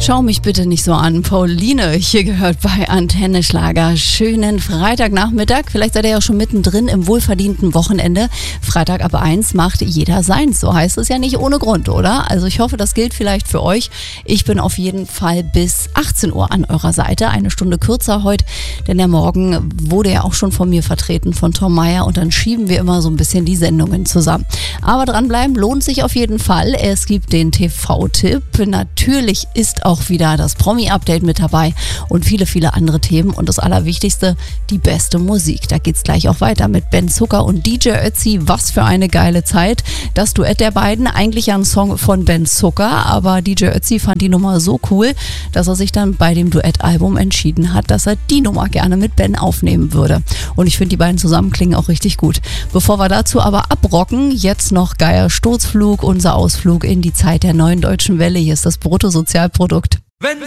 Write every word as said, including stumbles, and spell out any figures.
Schau mich bitte nicht so an, Pauline, hier gehört bei Antenne Schlager. Schönen Freitagnachmittag, vielleicht seid ihr ja schon mittendrin im wohlverdienten Wochenende. Freitag ab eins macht jeder seins, so heißt es ja nicht ohne Grund, oder? Also ich hoffe, das gilt vielleicht für euch. Ich bin auf jeden Fall bis achtzehn Uhr an eurer Seite, eine Stunde kürzer heute, denn der Morgen wurde ja auch schon von mir vertreten, von Tom Meyer, und dann schieben wir immer so ein bisschen die Sendungen zusammen. Aber dranbleiben lohnt sich auf jeden Fall. Es gibt den T V-Tipp, natürlich ist auch wieder das Promi-Update mit dabei und viele, viele andere Themen. Und das Allerwichtigste, die beste Musik. Da geht's gleich auch weiter mit Ben Zucker und D J Ötzi. Was für eine geile Zeit. Das Duett der beiden, eigentlich ja ein Song von Ben Zucker, aber D J Ötzi fand die Nummer so cool, dass er sich dann bei dem Duettalbum entschieden hat, dass er die Nummer gerne mit Ben aufnehmen würde. Und ich finde, die beiden zusammen klingen auch richtig gut. Bevor wir dazu aber abrocken, jetzt noch geiler Sturzflug, unser Ausflug in die Zeit der neuen deutschen Welle. Hier ist das Bruttosozialprodukt. Wenn